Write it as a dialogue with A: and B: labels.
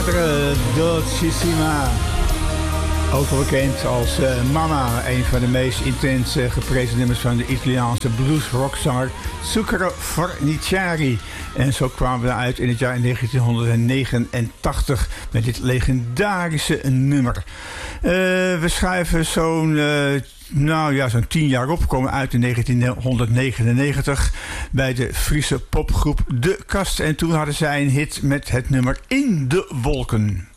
A: Madre Dolcissima. Ook wel bekend als Mama, een van de meest intens geprezen nummers van de Italiaanse blues-rockzanger Zucchero Forniciari. En zo kwamen we uit in het jaar 1989 met dit legendarische nummer. We schrijven zo'n 10 jaar op. We komen uit in 1999 bij de Friese popgroep De Kast. En toen hadden zij een hit met het nummer In de Wolken.